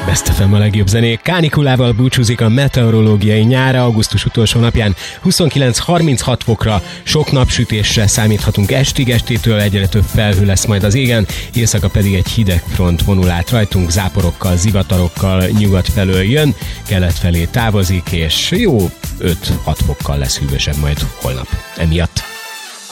Best FM a legjobb zenék. Kánikulával búcsúzik a meteorológiai nyára, augusztus utolsó napján 29-36 fokra, sok napsütésre számíthatunk estétől, egyre több felhő lesz majd az égen, éjszaka pedig egy hideg front vonul át rajtunk, záporokkal, zivatarokkal nyugat felől jön, kelet felé távozik, és jó 5-6 fokkal lesz hűvösebb majd holnap emiatt.